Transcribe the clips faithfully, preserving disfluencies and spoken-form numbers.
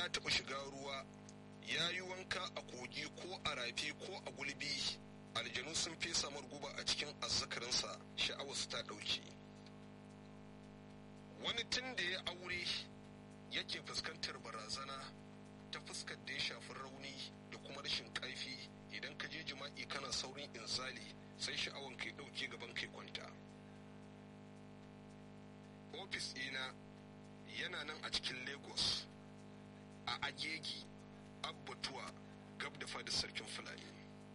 ya taɓa shiga ruwa ya yi wanka a kogi ko a rafi ko a gulbi aljanu sun fesa guba a cikin azzakarinsa sha'awarsu ta ɗauki. Wani tun da ya aure yake fuskantar barazana ta fuskar da ya shafi rauni da kuma rashin ƙarfi, idan ka je jima'i kana saurin inzali sai sha'awan kai ɗauke gaban kai kwanta. Ofis ɗina yana nan a cikin Lagos a Agegi Abbatuwa gab da fadar sarkin Fulani.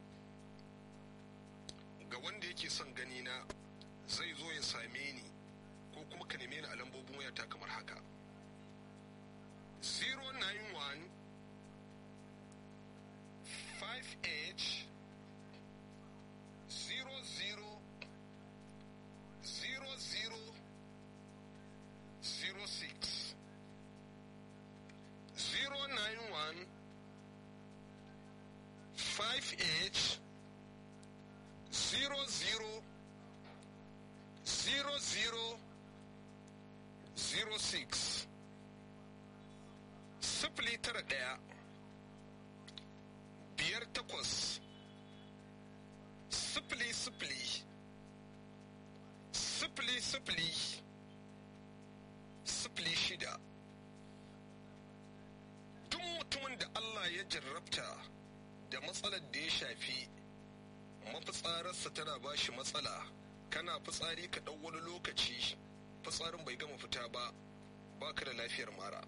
Ga wanda yake son gani na zai zo ya same ni ko kuma ka neme ni a lambobin wayata kamar haka: zero nine one five eight zero zero zero zero zero six zero nine one five eight zero zero zero zero zero six. Sifili tara ɗaya biyar takwas sifili sifili sifili sifili sifili shida. Duk mutumin da Allah ya jarrabta da matsalar da ya shafi mafitsararsa tana ba shi matsala, kana fitsari ka ɗau wani lokaci fitsarin bai gama fita ba, baka da lafiyar mara.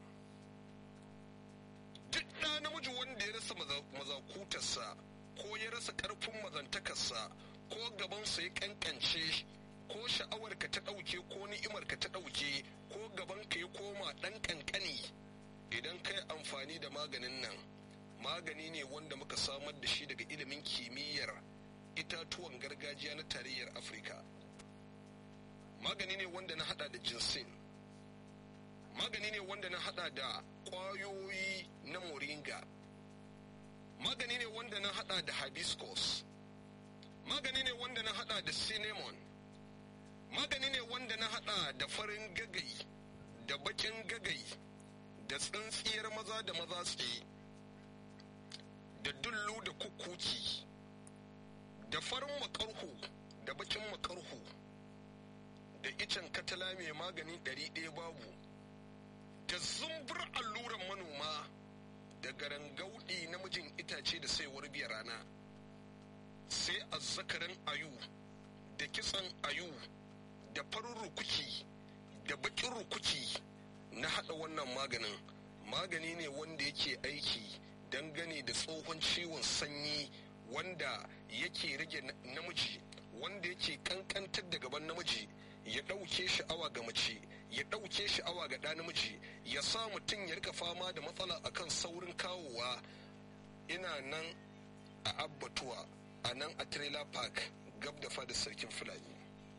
Duk ɗa namiji wanda ya rasa mazakutarsa ko ya rasa ƙarfin mazantakarsa ko gabansa ya ƙanƙance ko sha'awarka ta ɗauke ko ni'imarka ta ɗauke ko gabanka ya koma ɗan ƙanƙani, idan ka yi amfani da maganin nan, magani ne wanda muka samar da shi daga ilimin kimiyyar itatuwan gargajiya na tarayyar Afirka. Magani ne wanda na hada da jinsin, magani ne wanda na hada da ƙwayoyi na moringa, magani ne wanda na hada da hibiscus, magani ne wanda na hada da cinnamon, magani ne wanda na hada da farin gagai da bakin gagai da tsintsiyar maza da maza tsaye da dullu da kukuki da farin makarhu da bakin makarhu da icen katala mai magani ɗari ɗaya babu da zumbur alluran manoma da garangaudi namijin itace da saiwar biya rana, sai azzakarin ayu da kitsan ayu da farin rukuki da bakin rukuki na haɗa wannan maganin. Magani ne wanda yake aiki dangane da tsohon ciwon sanyi wanda yake rage namiji, wanda yake kankantar da gaban namiji, ya ɗauke sha'awa ga mace, ya ɗauke sha'awa ga ɗa namiji, ya sa mutum ya rika fama da matsala akan saurin kawowa. Ina nan a Abbatuwa, a nan a Trailer Park gab da fadar sarkin Fulani.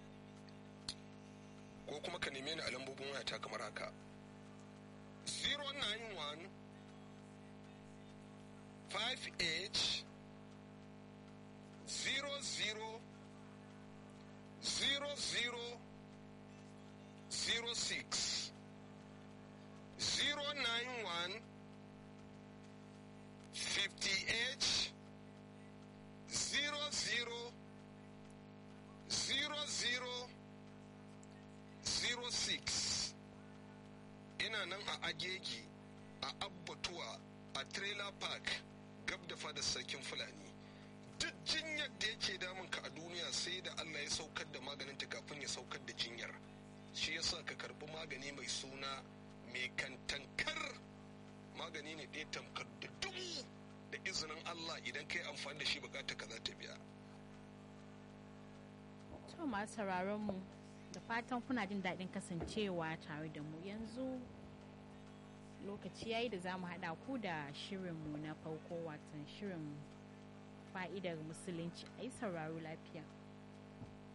Ko kuma ka neme ni a lambobin wayata kamar haka: zero nine one five eight zero zero zero zero zero six zero nine one fifty eight zero zero zero zero zero six. Ina nan a Agegi a Abbatuwa a Trailer Park gab da fadar sarkin Fulani. Duk jinyar da yake damun ka a duniya sai da Allah ya saukar da maganinta kafin ya saukar da jinyar. Shi yasa ka karbi magani mai suna mai kantankar. Magani ne ɗaya tamkar da dubu, da izinin Allah idan ka yi amfani da shi bukata ka za ta biya. To masu sauraron mu, da fatan kuna jin daɗin kasancewa tare da mu. Yanzu lokaci yayi da za mu haɗa ku da shirinmu na farko, watan shirin fa'idar musulunci. Ai sauraro lafiya.